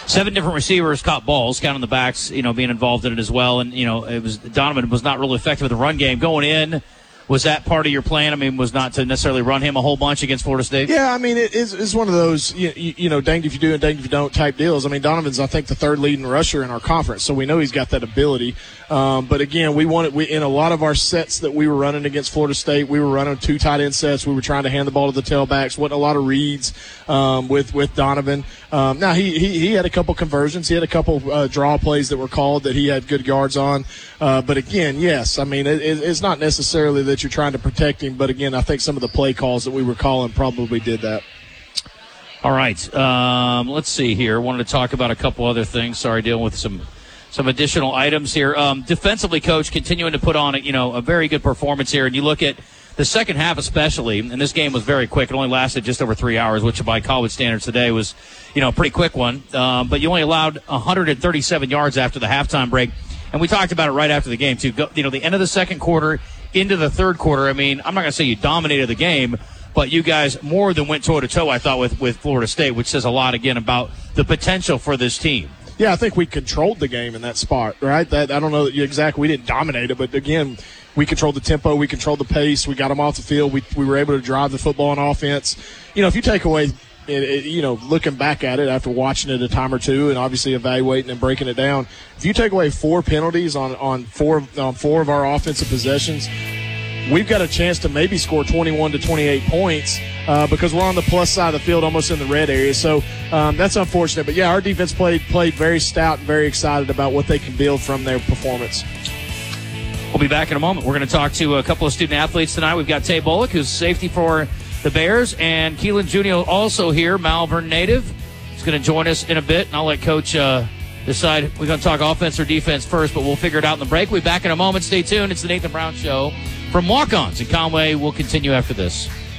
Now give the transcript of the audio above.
7 different receivers caught balls, counting the backs, being involved in it as well. And, Donovan was not really effective with the run game. Going in, was that part of your plan? I mean, was not to necessarily run him a whole bunch against Florida State? Yeah, I mean, it's one of those, danged if you do and danged if you don't type deals. I mean, Donovan's, I think, the third leading rusher in our conference, so we know he's got that ability. But, again, in a lot of our sets that we were running against Florida State, we were running 2 tight end sets. We were trying to hand the ball to the tailbacks. Wasn't a lot of reads with Donovan. Now, he had a couple conversions. He had a couple draw plays that were called that he had good yards on. But, again, yes, I mean, it's not necessarily that you're trying to protect him. But, again, I think some of the play calls that we were calling probably did that. All right. Let's see here. Wanted to talk about a couple other things. Sorry, dealing with some additional items here. Defensively, Coach, continuing to put on a very good performance here. And you look at the second half especially, and this game was very quick. It only lasted just over 3 hours, which by college standards today was, a pretty quick one. But you only allowed 137 yards after the halftime break. And we talked about it right after the game, too. The end of the second quarter into the third quarter, I mean, I'm not going to say you dominated the game, but you guys more than went toe-to-toe, I thought, with Florida State, which says a lot, again, about the potential for this team. Yeah, I think we controlled the game in that spot, right? I don't know exactly. We didn't dominate it, but, again, we controlled the tempo. We controlled the pace. We got them off the field. We were able to drive the football on offense. If you take away – looking back at it after watching it a time or two and obviously evaluating and breaking it down, if you take away 4 penalties on four of our offensive possessions, we've got a chance to maybe score 21 to 28 points because we're on the plus side of the field, almost in the red area. So that's unfortunate. But, yeah, our defense played very stout and very excited about what they can build from their performance. We'll be back in a moment. We're going to talk to a couple of student athletes tonight. We've got Tay Bullock, who's safety for the Bears, and Keelan Junio also here, Malvern native. He's going to join us in a bit, and I'll let Coach decide we're going to talk offense or defense first, but we'll figure it out in the break. We'll be back in a moment. Stay tuned. It's the Nathan Brown Show from Walk-Ons in Conway. We'll continue after this.